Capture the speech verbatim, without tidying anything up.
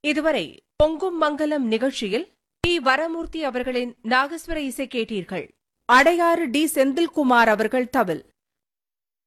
இதுவரை பொங்கும் மங்கலம் நிகழ்ச்சியில் டி வரமூர்த்தி அவர்களின் நாகஸ்வர இசை கேட்டீர்கள். அடையாறு டி செந்தில்குமார் அவர்கள் தவில்,